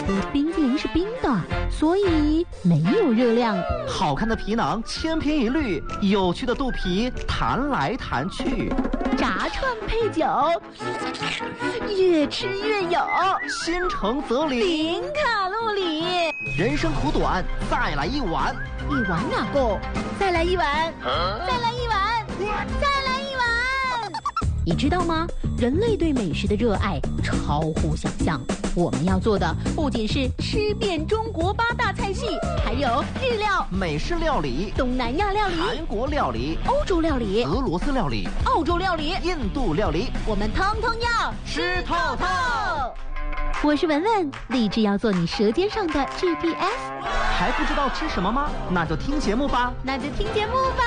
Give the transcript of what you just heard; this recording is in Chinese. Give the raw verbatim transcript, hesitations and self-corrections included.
冰淇淋是冰的，所以没有热量。 好看的皮囊千篇一律，有趣的肚皮弹来弹去。 炸串配酒，越吃越有。 心诚则灵， 零卡路里。 人生苦短，再来一碗。 一碗哪够？再来一碗，啊、再来一碗，再来一碗。你知道吗？人类对美食的热爱超乎想象。我们要做的不仅是吃遍中国八大菜系，还有日料、 美式料理、 东南亚料理、 韩国料理、 欧洲料理、 俄罗斯料理、 澳洲料理、 印度料理， 我们通通要吃透透。 我是文文，立志要做你舌尖上的 G P S。 还不知道吃什么吗？那就听节目吧。 那就听节目吧。